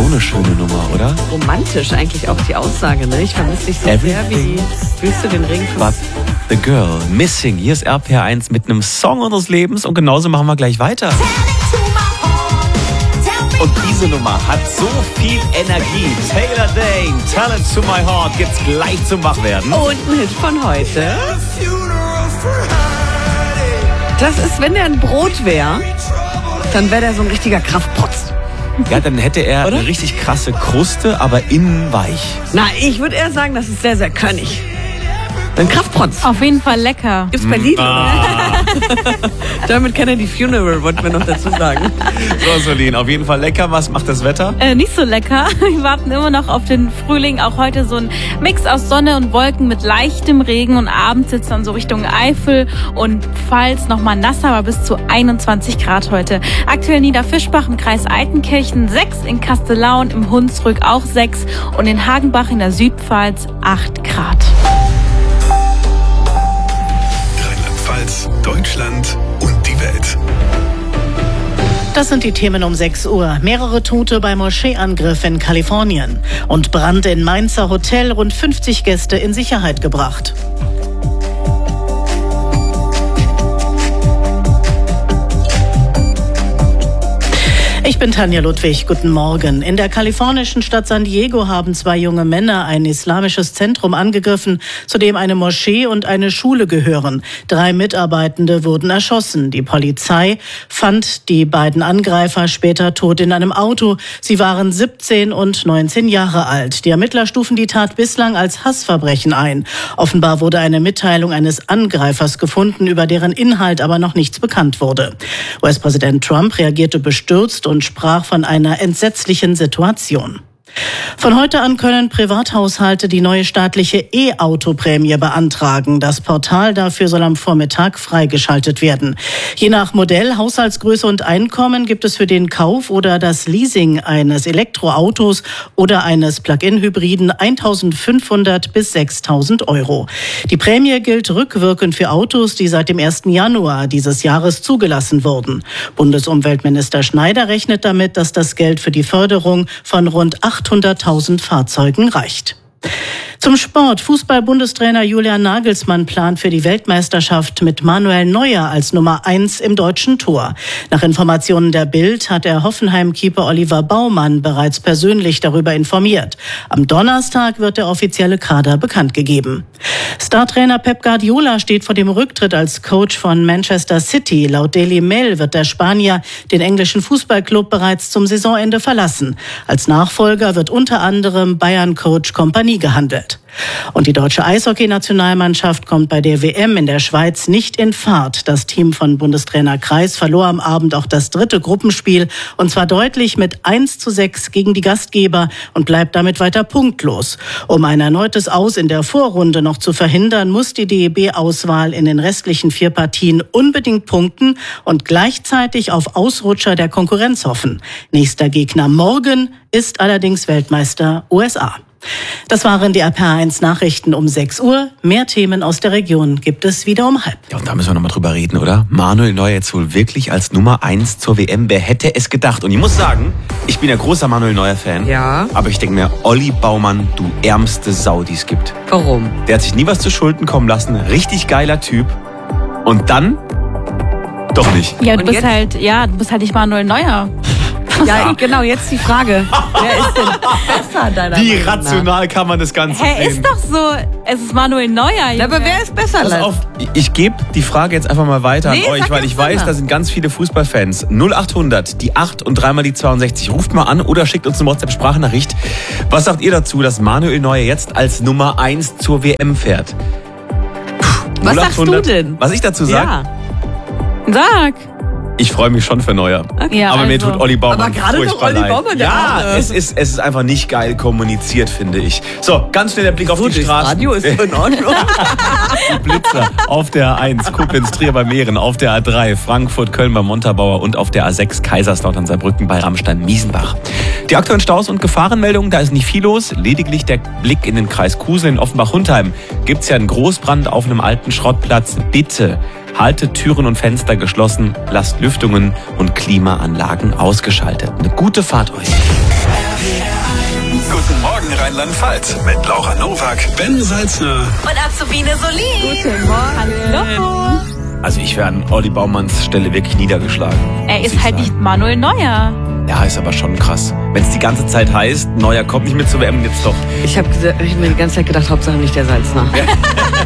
so eine schöne Nummer, oder? Romantisch eigentlich auch die Aussage, ne? Ich vermisse dich so sehr wie Willst du den Regen von... But the Girl, Missing. Hier ist RPR1 mit einem Song unseres Lebens und genauso machen wir gleich weiter. Und diese Nummer hat so viel Energie. Taylor Dayne, Tell It To My Heart, gibt's gleich zum Wachwerden. Und ein Hit von heute. Das ist, wenn der ein Brot wäre, dann wäre der so ein richtiger Kraftprotz. Ja, dann hätte er eine richtig krasse Kruste, aber innen weich. Na, ich würde eher sagen, das ist sehr, sehr körnig. Ein Kraftprotz. Auf jeden Fall lecker. Gibt's bei Lidl. Dermot Kennedy Funeral, wollten wir noch dazu sagen. So, Solin, auf jeden Fall lecker. Was macht das Wetter? Nicht so lecker. Wir warten immer noch auf den Frühling. Auch heute so ein Mix aus Sonne und Wolken mit leichtem Regen. Und abends sitzt dann so Richtung Eifel und Pfalz nochmal nasser, aber bis zu 21 Grad heute. Aktuell Niederfischbach im Kreis Altenkirchen 6, in Kastellaun im Hunsrück auch 6 und in Hagenbach in der Südpfalz 8 Grad. Deutschland und die Welt. Das sind die Themen um 6 Uhr. Mehrere Tote bei Moscheeangriff in Kalifornien. Und Brand in Mainzer Hotel, rund 50 Gäste in Sicherheit gebracht. Ich bin Tanja Ludwig, guten Morgen. In der kalifornischen Stadt San Diego haben 2 junge Männer ein islamisches Zentrum angegriffen, zu dem eine Moschee und eine Schule gehören. 3 Mitarbeitende wurden erschossen. Die Polizei fand die beiden Angreifer später tot in einem Auto. Sie waren 17 und 19 Jahre alt. Die Ermittler stufen die Tat bislang als Hassverbrechen ein. Offenbar wurde eine Mitteilung eines Angreifers gefunden, über deren Inhalt aber noch nichts bekannt wurde. US-Präsident Trump reagierte bestürzt und sprach von einer entsetzlichen Situation. Von heute an können Privathaushalte die neue staatliche E-Auto-Prämie beantragen. Das Portal dafür soll am Vormittag freigeschaltet werden. Je nach Modell, Haushaltsgröße und Einkommen gibt es für den Kauf oder das Leasing eines Elektroautos oder eines Plug-in-Hybriden 1.500 bis 6.000 Euro. Die Prämie gilt rückwirkend für Autos, die seit dem 1. Januar dieses Jahres zugelassen wurden. Bundesumweltminister Schneider rechnet damit, dass das Geld für die Förderung von rund 800.000 Fahrzeugen reicht. Zum Sport. Fußball-Bundestrainer Julian Nagelsmann plant für die Weltmeisterschaft mit Manuel Neuer als Nummer 1 im deutschen Tor. Nach Informationen der Bild hat der Hoffenheim-Keeper Oliver Baumann bereits persönlich darüber informiert. Am Donnerstag wird der offizielle Kader bekannt gegeben. Startrainer Pep Guardiola steht vor dem Rücktritt als Coach von Manchester City. Laut Daily Mail wird der Spanier den englischen Fußballclub bereits zum Saisonende verlassen. Als Nachfolger wird unter anderem Bayern-Coach Kompanie gehandelt. Und die deutsche Eishockey-Nationalmannschaft kommt bei der WM in der Schweiz nicht in Fahrt. Das Team von Bundestrainer Kreis verlor am Abend auch das 3. Gruppenspiel und zwar deutlich mit 1:6 gegen die Gastgeber und bleibt damit weiter punktlos. Um ein erneutes Aus in der Vorrunde noch zu verhindern, muss die DEB-Auswahl in den restlichen 4 Partien unbedingt punkten und gleichzeitig auf Ausrutscher der Konkurrenz hoffen. Nächster Gegner morgen ist allerdings Weltmeister USA. Das waren die RPR1 Nachrichten um 6 Uhr. Mehr Themen aus der Region gibt es wieder um 12:30. Ja, und da müssen wir nochmal drüber reden, oder? Manuel Neuer jetzt wohl wirklich als Nummer 1 zur WM. Wer hätte es gedacht? Und ich muss sagen, ich bin ja großer Manuel Neuer-Fan. Ja. Aber ich denke mir, Olli Baumann, du ärmste Sau, die es gibt. Warum? Der hat sich nie was zu Schulden kommen lassen. Richtig geiler Typ. Und dann doch nicht. Ja, du bist halt nicht Manuel Neuer. Ja, genau, jetzt die Frage. Wer ist denn besser, deiner Wie Meinung nach? rational kann man das Ganze sehen? Ist doch so, es ist Manuel Neuer. Ja, aber wer ist besser? Pass auf, ich gebe die Frage jetzt einfach mal weiter an euch, weil ich weiß, da sind ganz viele Fußballfans. 0800, die 8 und 3 mal die 62. Ruft mal an oder schickt uns eine WhatsApp-Sprachnachricht. Was sagt ihr dazu, dass Manuel Neuer jetzt als Nummer 1 zur WM fährt? Was sagst du denn? Was ich dazu sage? Ja. Sag. Ich freue mich schon für Neuer. Okay. Ja, aber mir tut Olli Baumann aber gerade furchtbar doch Olli leid. Baumann, der ja, Arme. es ist einfach nicht geil kommuniziert, finde ich. So, ganz schnell der Blick auf die Straßen. Radio ist in Ordnung. Die Blitzer auf der A1, Koblenz, Trier bei Mähren, auf der A3, Frankfurt, Köln bei Montabaur und auf der A6, Kaiserslautern, Saarbrücken bei Rammstein-Miesenbach. Die aktuellen Staus und Gefahrenmeldungen, da ist nicht viel los. Lediglich der Blick in den Kreis Kusel in Offenbach-Hundheim. Gibt es ja einen Großbrand auf einem alten Schrottplatz. Bitte haltet Türen und Fenster geschlossen, lasst Lüftungen und Klimaanlagen ausgeschaltet. Eine gute Fahrt euch. Rheinland-Pfalz. Mit Laura Nowak, Ben Salzner Und Azubine Solin. Guten Morgen. Hallo. Also ich wäre an Olli Baumanns Stelle wirklich niedergeschlagen. Er muss ist ich halt sagen. nicht Manuel Neuer. Ja, ist aber schon krass. Wenn es die ganze Zeit heißt, Neuer kommt nicht mit zur WM, jetzt doch. Ich habe mir die ganze Zeit gedacht, Hauptsache nicht der Salzner.